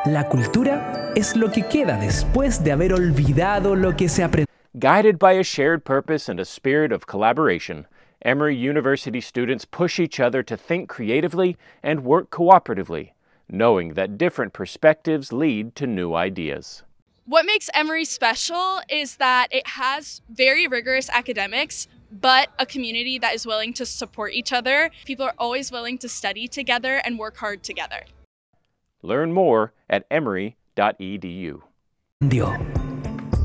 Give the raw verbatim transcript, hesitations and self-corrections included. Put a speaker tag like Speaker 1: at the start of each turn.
Speaker 1: La cultura es lo que queda después de haber olvidado lo que se aprendió.
Speaker 2: Guided by a shared purpose and a spirit of collaboration, Emory University students push each other to think creatively and work cooperatively, knowing that different perspectives lead to new ideas.
Speaker 3: What makes Emory special is that it has very rigorous academics, but a community that is willing to support each other. People are always willing to study together and work hard together.
Speaker 2: Learn more at emory dot e d u.